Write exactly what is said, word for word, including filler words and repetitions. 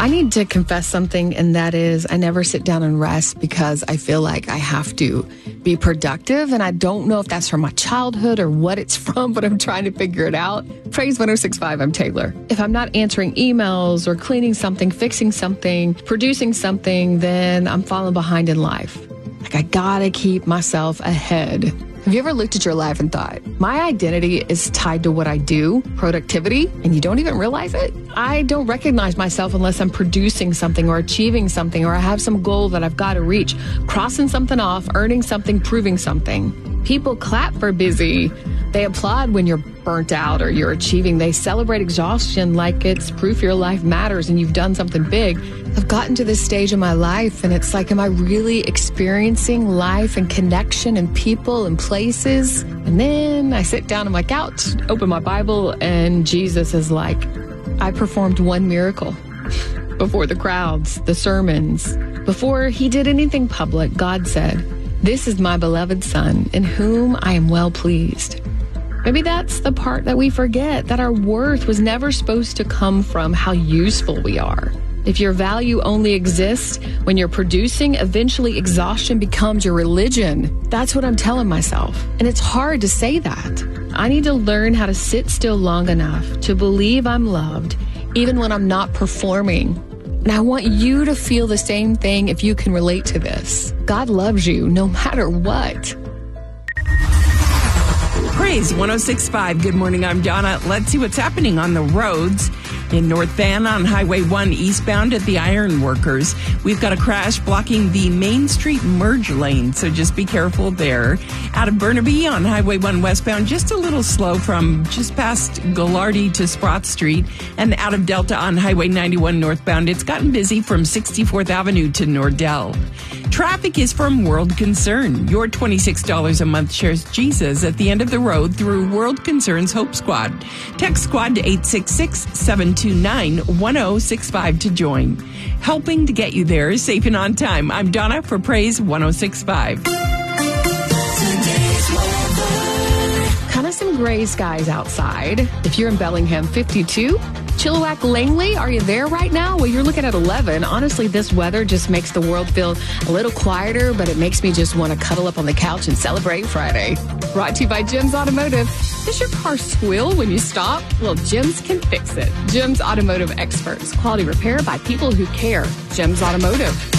I need to confess something, and that is I never sit down and rest because I feel like I have to be productive, and I don't know if that's from my childhood or what it's from, but I'm trying to figure it out. Praise one oh six point five, I'm Taylor. If I'm not answering emails or cleaning something, fixing something, producing something, then I'm falling behind in life. Like, I gotta keep myself ahead. Have you ever looked at your life and thought, my identity is tied to what I do, productivity, and you don't even realize it? I don't recognize myself unless I'm producing something or achieving something, or I have some goal that I've got to reach, crossing something off, earning something, proving something. People clap for busy. They applaud when you're burnt out or you're achieving. They celebrate exhaustion like it's proof your life matters and you've done something big. I've gotten to this stage in my life and it's like, am I really experiencing life and connection and people and places? And then I sit down on my couch, open my Bible, and Jesus is like, I performed one miracle before the crowds, the sermons. Before he did anything public, God said, "This is my beloved Son, in whom I am well pleased." Maybe that's the part that we forget, that our worth was never supposed to come from how useful we are. If your value only exists when you're producing, eventually exhaustion becomes your religion. That's what I'm telling myself. And it's hard to say that. I need to learn how to sit still long enough to believe I'm loved, even when I'm not performing. And I want you to feel the same thing if you can relate to this. God loves you no matter what. Praise one oh six point five. Good morning, I'm Donna. Let's see what's happening on the roads. In North Van on Highway one eastbound at the Iron Workers, we've got a crash blocking the Main Street merge lane, so just be careful there. Out of Burnaby on Highway one westbound, just a little slow from just past Gallardi to Sprott Street. And out of Delta on Highway ninety-one northbound, it's gotten busy from sixty-fourth Avenue to Nordell. Traffic is from World Concern. Your twenty-six dollars a month shares Jesus at the end of the road through World Concern's Hope Squad. Text Squad to eight six six, seven two nine, one oh six five to join. Helping to get you there safe and on time. I'm Donna for Praise one oh six point five. Kind of some gray skies outside. If you're in Bellingham, fifty-two. Chilliwack, Langley, are you there right now? Well, you're looking at eleven. Honestly, this weather just makes the world feel a little quieter, but it makes me just want to cuddle up on the couch and celebrate Friday. Brought to you by Jim's Automotive. Does your car squeal when you stop? Well, Jim's can fix it. Jim's Automotive Experts. Quality repair by people who care. Jim's Automotive.